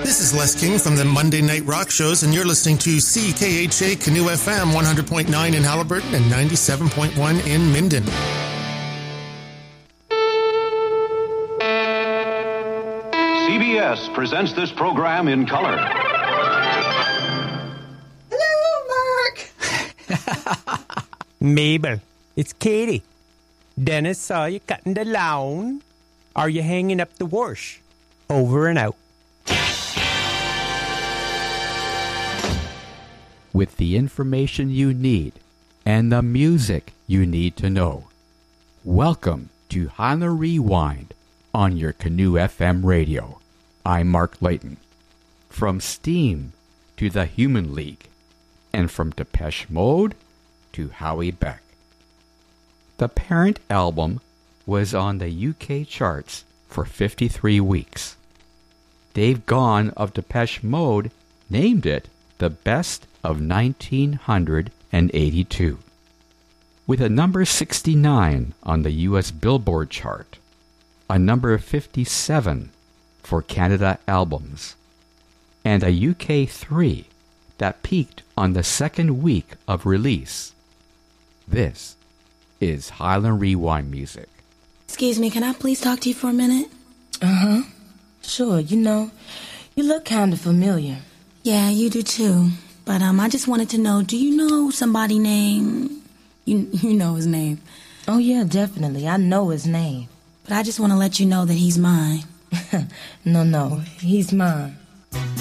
This is Les King from the Monday Night Rock Shows, and you're listening to CKHA Canoe FM 100.9 in Halliburton and 97.1 in Minden. CBS presents this program in color. Hello, Mark. Mabel, it's Katie. Dennis saw you cutting the lawn. Are you hanging up the wash? Over and out. With the information you need and the music you need to know. Welcome to Highland Rewind on your Canoe FM radio. I'm Mark Layton. From Steam to the Human League, and from Depeche Mode to Howie Beck. The parent album was on the UK charts for 53 weeks. Dave Gaughan of Depeche Mode named it the best of 1982. With a number 69 on the US Billboard chart, a number 57 for Canada albums, and a UK 3 that peaked on the second week of release. This is Highland Rewind music. Excuse me, can I please talk to you for a minute? Uh-huh. Sure, you look kind of familiar. Yeah, you do too. But I just wanted to know, do you know somebody named... You know his name. Oh, yeah, definitely. I know his name. But I just want to let you know that he's mine. No, he's mine.